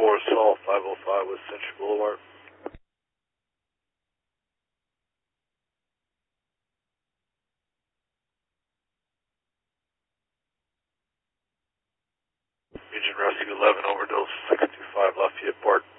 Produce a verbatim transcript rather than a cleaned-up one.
four Assault, five oh five West Century Boulevard. Agent Rescue eleven, overdose, six two five Lafayette Park.